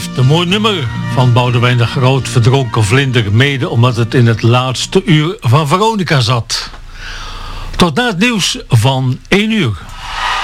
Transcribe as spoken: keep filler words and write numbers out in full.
blijft een mooi nummer van Boudewijn de Groot, Verdronken Vlinder, mede omdat het in het laatste uur van Veronica zat. Tot na het nieuws van één uur.